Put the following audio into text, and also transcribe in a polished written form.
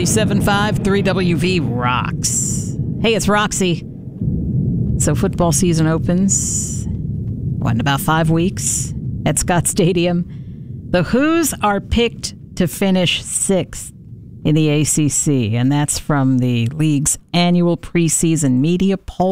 97.5 3WV rocks. Hey, it's Roxy. So football season opens, in about 5 weeks at Scott Stadium. The Who's are picked to finish 6th in the ACC, and that's from the league's annual preseason media poll.